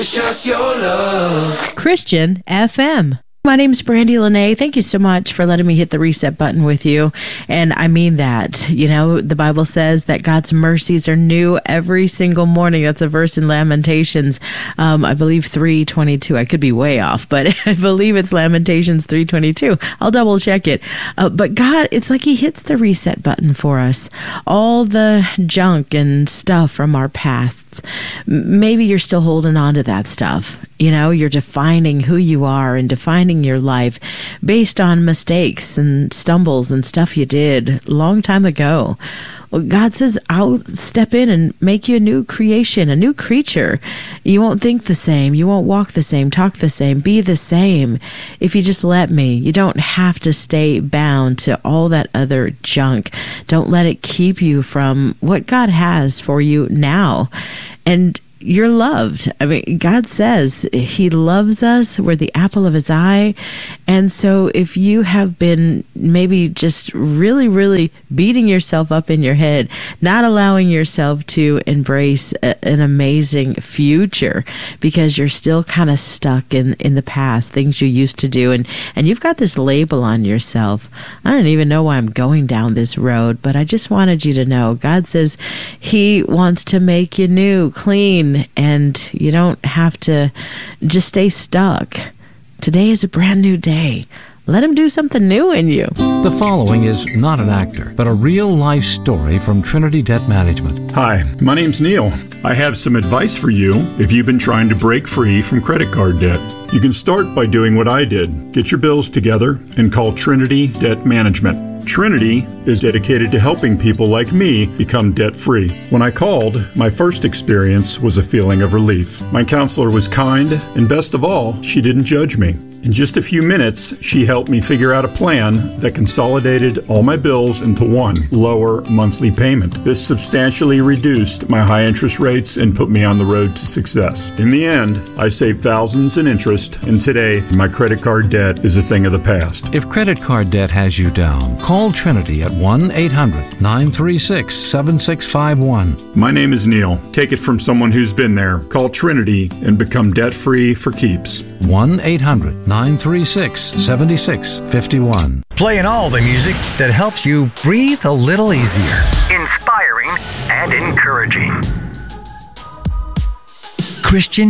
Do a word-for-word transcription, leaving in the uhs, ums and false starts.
Just your love. Christian F M. My name is Brandy Lene. Thank you so much for letting me hit the reset button with you. And I mean that. You know, the Bible says that God's mercies are new every single morning. That's a verse in Lamentations, um, I believe three twenty-two. I could be way off, but I believe it's Lamentations three twenty-two. I'll double check it. Uh, but God, it's like he hits the reset button for us. All the junk and stuff from our pasts. Maybe you're still holding on to that stuff. You know, you're defining who you are and defining your life based on mistakes and stumbles and stuff you did a long time ago. Well, God says, I'll step in and make you a new creation, a new creature. You won't think the same. You won't walk the same, talk the same, be the same if you just let me. You don't have to stay bound to all that other junk. Don't let it keep you from what God has for you now. And you're loved. I mean, God says he loves us. We're the apple of his eye. And so if you have been maybe just really, really beating yourself up in your head, not allowing yourself to embrace a, an amazing future because you're still kind of stuck in, in the past, things you used to do. And, and you've got this label on yourself. I don't even know why I'm going down this road, but I just wanted you to know God says he wants to make you new, clean, and you don't have to just stay stuck. Today is a brand new day. Let him do something new in you. The following is not an actor, but a real-life story from Trinity Debt Management. Hi, my name's Neil. I have some advice for you if you've been trying to break free from credit card debt. You can start by doing what I did. Get your bills together and call Trinity Debt Management. Trinity is dedicated to helping people like me become debt-free. When I called, my first experience was a feeling of relief. My counselor was kind, and best of all, she didn't judge me. In just a few minutes, she helped me figure out a plan that consolidated all my bills into one lower monthly payment. This substantially reduced my high interest rates and put me on the road to success. In the end, I saved thousands in interest, and today, my credit card debt is a thing of the past. If credit card debt has you down, call Trinity at one eight hundred nine three six seven six five one. My name is Neil. Take it from someone who's been there. Call Trinity and become debt-free for keeps. one eight hundred nine three six seven six five one. Playing all the music that helps you breathe a little easier. Inspiring and encouraging. Christian